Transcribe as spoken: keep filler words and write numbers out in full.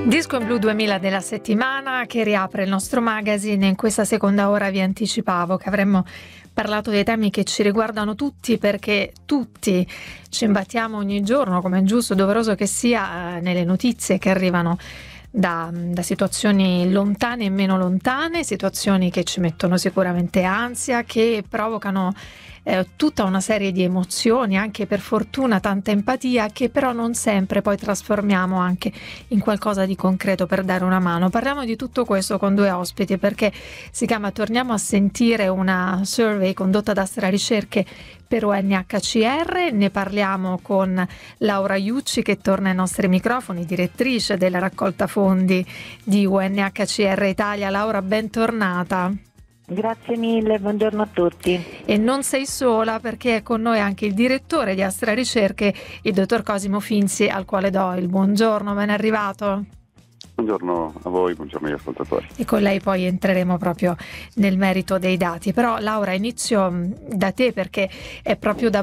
Disco in Blu duemila della settimana che riapre il nostro magazine. In questa seconda ora vi anticipavo che avremmo parlato dei temi che ci riguardano tutti, perché tutti ci imbattiamo ogni giorno, come è giusto, doveroso che sia, nelle notizie che arrivano da, da situazioni lontane e meno lontane, situazioni che ci mettono sicuramente ansia, che provocano Eh, tutta una serie di emozioni, anche per fortuna tanta empatia, che però non sempre poi trasformiamo anche in qualcosa di concreto per dare una mano. Parliamo di tutto questo con due ospiti, perché si chiama Torniamo a sentire, una survey condotta da Astra Ricerche per U N H C R. Ne parliamo con Laura Iucci, che torna ai nostri microfoni, direttrice della raccolta fondi di U N H C R Italia. Laura, bentornata. Grazie mille, buongiorno a tutti. E non sei sola, perché è con noi anche il direttore di Astra Ricerche, il dottor Cosimo Finzi, al quale do il buongiorno. Ben arrivato. Buongiorno a voi, buongiorno agli ascoltatori. E con lei poi entreremo proprio nel merito dei dati. Però Laura, inizio da te, perché è proprio da